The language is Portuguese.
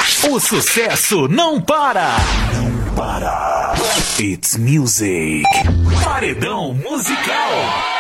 O sucesso não para. Não para. It's music. Paredão musical.